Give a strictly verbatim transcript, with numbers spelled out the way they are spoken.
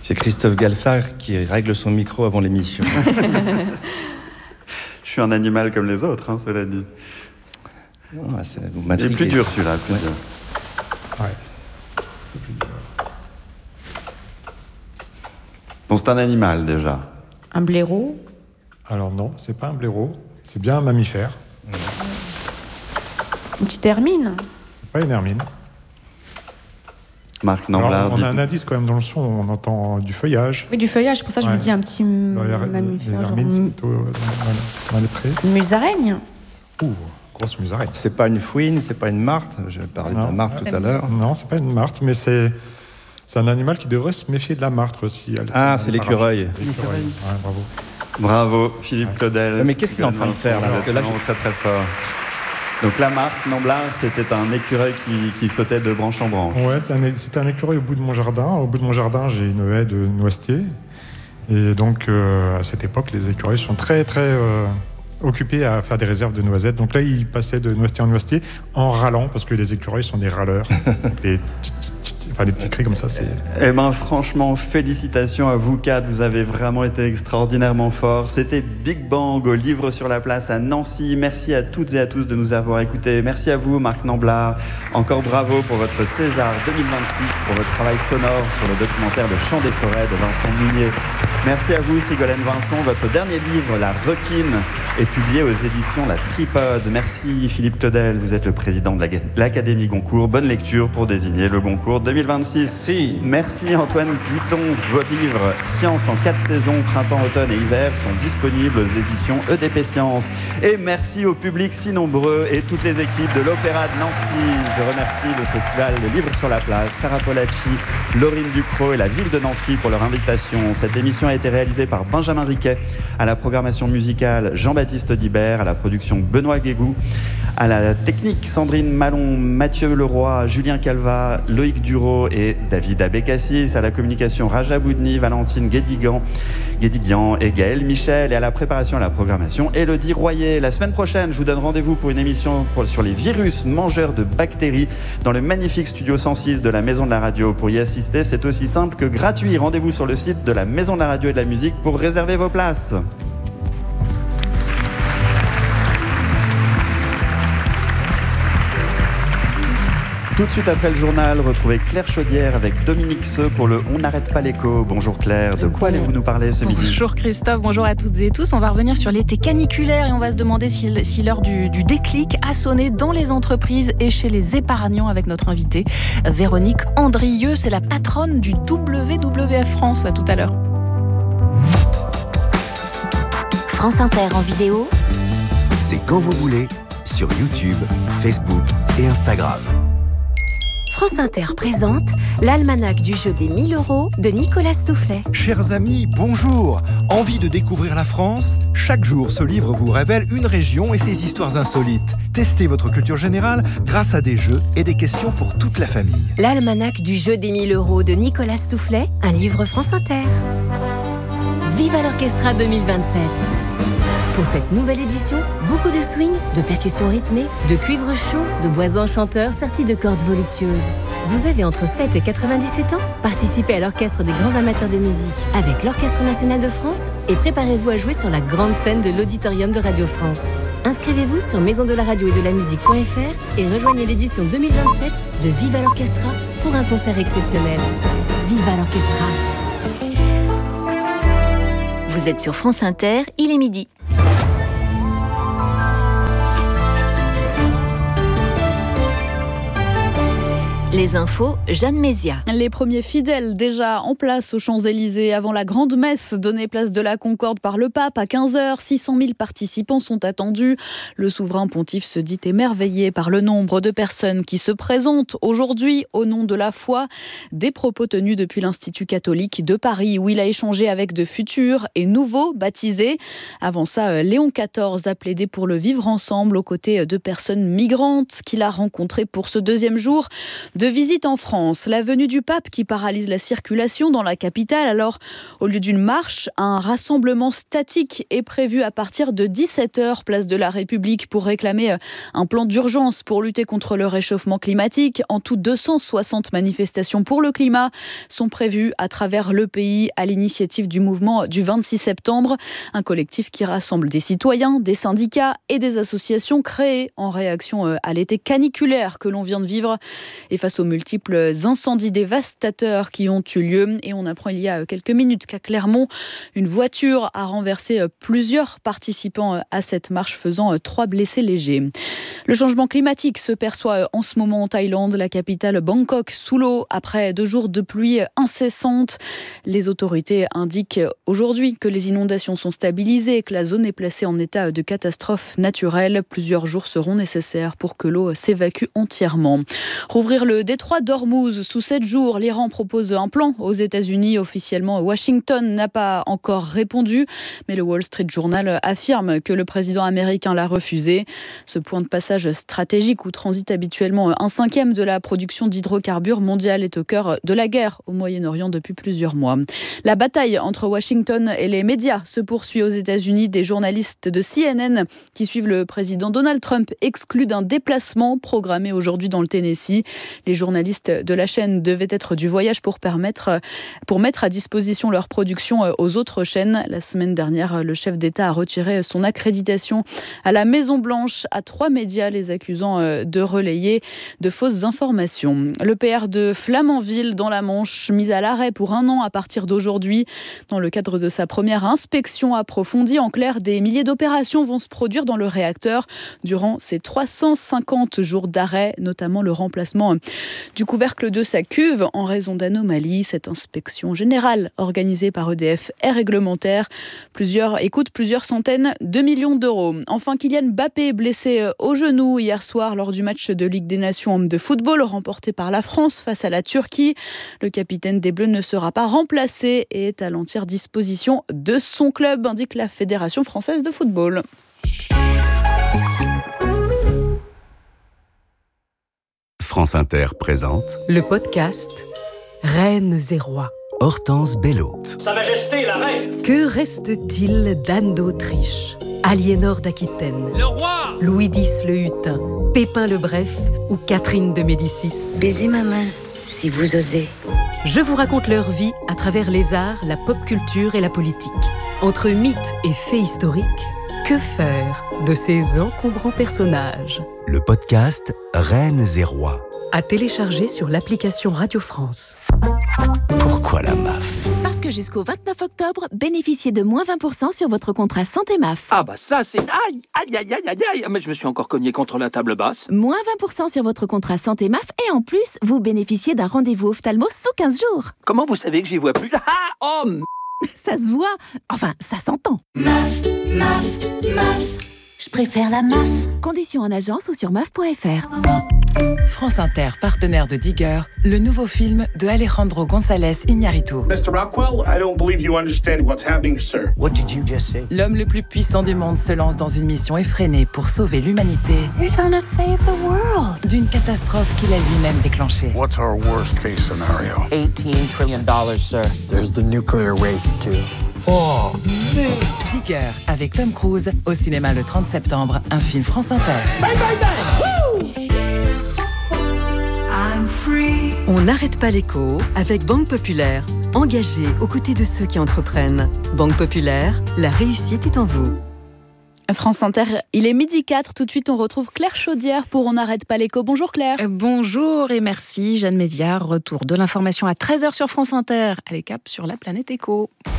C'est Christophe Galfard qui règle son micro avant l'émission. Je suis un animal comme les autres, hein, cela dit. Non, c'est, vous Il est plus dur celui-là, plus ouais. dur. Ouais. Bon, c'est un animal déjà. Un blaireau? Alors non, c'est pas un blaireau, c'est bien un mammifère. Une petite hermine? C'est pas une hermine. Marc Alors, Namblard on dit... a un indice quand même dans le son, on entend du feuillage. Oui, du feuillage, pour ça je Ouais. me dis un petit Alors, les- mammifère. les genre hermines, c'est une- plutôt euh, dans, dans les prés. Une musaraigne? Ouh, grosse musaraigne. C'est pas une fouine, c'est pas une martre. Je parlais de la Non. martre tout à l'heure. Non, c'est pas une martre, mais c'est, c'est un animal qui devrait se méfier de la martre aussi. Elle- Ah, elle c'est est l'écureuil. parachute. L'écureuil. Ouais, bravo. Bravo, Philippe Claudel. Ouais, mais qu'est-ce qu'il est en train de faire, là ? Parce que là, Vraiment très très fort. Donc la marque Namblard, c'était un écureuil qui, qui sautait de branche en branche. Ouais, c'est un, c'était un écureuil au bout de mon jardin. Au bout de mon jardin, j'ai une haie de noisetiers. Et donc, euh, à cette époque, les écureuils sont très, très euh, occupés à faire des réserves de noisettes. Donc là, ils passaient de noisetier en noisetier en râlant, parce que les écureuils sont des râleurs. Des, enfin, des petits cris comme ça, c'est... Eh ben franchement, félicitations à vous quatre, vous avez vraiment été extraordinairement forts. C'était Big Bang au Livre sur la Place à Nancy. Merci à toutes et à tous de nous avoir écoutés. Merci à vous, Marc Namblard. Encore bravo pour votre César deux mille vingt-six, pour votre travail sonore sur le documentaire Le Chant des Forêts de Vincent Munier. Merci à vous, Ségolène Vincent. Votre dernier livre, La Requine, est publié aux éditions La Tripode. Merci, Philippe Claudel. Vous êtes le président de la- l'Académie Goncourt. Bonne lecture pour désigner le Goncourt deux mille vingt-six. Si. Merci, Antoine Guiton. Vos livres Science en quatre saisons, printemps, automne et hiver, sont disponibles aux éditions E D P Science. Et merci au public si nombreux et toutes les équipes de l'Opéra de Nancy. Je remercie le Festival de Livre sur la Place, Sarah Polacci, Laurine Ducrot et la ville de Nancy pour leur invitation. Cette émission a été réalisée par Benjamin Riquet, à la programmation musicale Jean-Baptiste Audibert, à la production Benoît Guégou, à la technique Sandrine Malon, Mathieu Leroy, Julien Calva, Loïc Duro et David Abécassis, à la communication Raja Boudni, Valentine Guédigan, Guédiguian et Gaël Michel, et à la préparation et à la programmation Élodie Royer. La semaine prochaine, je vous donne rendez-vous pour une émission pour- sur les virus mangeurs de bactéries dans le magnifique studio cent six de la Maison de la Radio. Pour y assister, c'est aussi simple que gratuit. Rendez-vous sur le site de la Maison de la Radio et de la Musique pour réserver vos places. Tout de suite après le journal, retrouvez Claire Chaudière avec Dominique Seux pour le On n'arrête pas l'écho. Bonjour Claire, de quoi allez-vous nous parler ce midi ? Bonjour Christophe, bonjour à toutes et tous. On va revenir sur l'été caniculaire et on va se demander si, si l'heure du, du déclic a sonné dans les entreprises et chez les épargnants avec notre invitée Véronique Andrieux. C'est la patronne du W W F France. À tout à l'heure. France Inter en vidéo, C'est quand vous voulez, sur YouTube, Facebook et Instagram. France Inter présente l'almanach du jeu des mille euros de Nicolas Stoufflet. Chers amis, bonjour. Envie de découvrir la France ? Chaque jour, ce livre vous révèle une région et ses histoires insolites. Testez votre culture générale grâce à des jeux et des questions pour toute la famille. L'almanach du jeu des mille euros de Nicolas Stoufflet, un livre France Inter. Viva l'Orchestra deux mille vingt-sept. Pour cette nouvelle édition, beaucoup de swing, de percussions rythmées, de cuivre chaud, de bois enchanteurs sertis de cordes voluptueuses. Vous avez entre sept et quatre-vingt-dix-sept ans ? Participez à l'Orchestre des grands amateurs de musique avec l'Orchestre national de France et préparez-vous à jouer sur la grande scène de l'Auditorium de Radio France. Inscrivez-vous sur maison de la radio et de la musique point f r et rejoignez l'édition deux mille vingt-sept de Viva l'Orchestra pour un concert exceptionnel. Viva l'Orchestra. Vous êtes sur France Inter, il est midi. Les infos, Jeanne Mézia. Les premiers fidèles déjà en place aux Champs-Élysées avant la grande messe donnée place de la Concorde par le pape à quinze heures. six cent mille participants sont attendus. Le souverain pontife se dit émerveillé par le nombre de personnes qui se présentent aujourd'hui au nom de la foi. Des propos tenus depuis l'Institut catholique de Paris où il a échangé avec de futurs et nouveaux baptisés. Avant ça, Léon quatorze a plaidé pour le vivre ensemble aux côtés de personnes migrantes qu'il a rencontrées pour ce deuxième jour de De visite en France, la venue du pape qui paralyse la circulation dans la capitale. Alors, au lieu d'une marche, un rassemblement statique est prévu à partir de dix-sept heures, place de la République, pour réclamer un plan d'urgence pour lutter contre le réchauffement climatique. En tout, deux cent soixante manifestations pour le climat sont prévues à travers le pays à l'initiative du mouvement du vingt-six septembre. Un collectif qui rassemble des citoyens, des syndicats et des associations créées en réaction à l'été caniculaire que l'on vient de vivre et face aux multiples incendies dévastateurs qui ont eu lieu. Et on apprend il y a quelques minutes qu'à Clermont, une voiture a renversé plusieurs participants à cette marche, faisant trois blessés légers. Le changement climatique se perçoit en ce moment en Thaïlande, la capitale Bangkok sous l'eau après deux jours de pluie incessante. Les autorités indiquent aujourd'hui que les inondations sont stabilisées et que la zone est placée en état de catastrophe naturelle. Plusieurs jours seront nécessaires pour que l'eau s'évacue entièrement. Rouvrir le détroit d'Ormuz sous sept jours, l'Iran propose un plan aux États-Unis. Officiellement, Washington n'a pas encore répondu, mais le Wall Street Journal affirme que le président américain l'a refusé. Ce point de passage stratégique où transite habituellement un cinquième de la production d'hydrocarbures mondiale est au cœur de la guerre au Moyen-Orient depuis plusieurs mois. La bataille entre Washington et les médias se poursuit aux États-Unis. Des journalistes de C N N qui suivent le président Donald Trump exclus d'un déplacement programmé aujourd'hui dans le Tennessee. Les journalistes de la chaîne devaient être du voyage pour permettre, pour mettre à disposition leur production aux autres chaînes. La semaine dernière, le chef d'État a retiré son accréditation à la Maison-Blanche à trois médias, les accusant de relayer de fausses informations. Le P R de Flamanville dans la Manche, mis à l'arrêt pour un an à partir d'aujourd'hui. Dans le cadre de sa première inspection approfondie, en clair, des milliers d'opérations vont se produire dans le réacteur durant ces trois cent cinquante jours d'arrêt, notamment le remplacement du couvercle de sa cuve en raison d'anomalies. Cette inspection générale organisée par E D F est réglementaire. Plusieurs et coûte plusieurs centaines de millions d'euros. Enfin, Kylian Mbappé blessé au genou hier soir lors du match de Ligue des Nations de football remporté par la France face à la Turquie. Le capitaine des Bleus ne sera pas remplacé et est à l'entière disposition de son club, indique la Fédération française de football. France Inter présente le podcast Reines et Rois. Hortense Bello. Sa Majesté la Reine. Que reste-t-il d'Anne d'Autriche, Aliénor d'Aquitaine, le roi, Louis X le Hutin, Pépin le Bref ou Catherine de Médicis? Baisez ma main, si vous osez. Je vous raconte leur vie à travers les arts, la pop culture et la politique. Entre mythes et faits historiques, que faire de ces encombrants personnages? Le podcast Reines et Rois. À télécharger sur l'application Radio France. Pourquoi la M A F? Parce que jusqu'au vingt-neuf octobre, bénéficiez de moins vingt pour cent sur votre contrat santé M A F. Ah bah ça c'est... Aïe, aïe, aïe, aïe, aïe, aïe. Mais je me suis encore cogné contre la table basse. Moins vingt pour cent sur votre contrat santé M A F et en plus, vous bénéficiez d'un rendez-vous ophtalmo sous quinze jours. Comment vous savez que j'y vois plus? Ah, oh m... Ça se voit. Enfin, ça s'entend. M A F, M A F, M A F. Je préfère la M A F. Conditions en agence ou sur M A F point F R. France Inter, partenaire de Digger, le nouveau film de Alejandro González Iñárritu. mister Rockwell, I don't believe you understand what's happening, sir. What did you just say? L'homme le plus puissant du monde se lance dans une mission effrénée pour sauver l'humanité. You're gonna save the world. D'une catastrophe qu'il a lui-même déclenchée. What's our worst case scenario? eighteen trillion dollars, sir. There's the nuclear waste, too. Oh, mais... Digger, avec Tom Cruise, au cinéma le trente septembre, un film France Inter. Bang, bang, bang. Woo! I'm free. On n'arrête pas l'écho avec Banque Populaire, engagée aux côtés de ceux qui entreprennent. Banque Populaire, la réussite est en vous. France Inter, il est midi quatre. Tout de suite, on retrouve Claire Chaudière pour On n'arrête pas l'écho. Bonjour Claire. Bonjour et merci Jeanne Méziard. Retour de l'information à treize heures sur France Inter. Allez, cap sur la planète écho.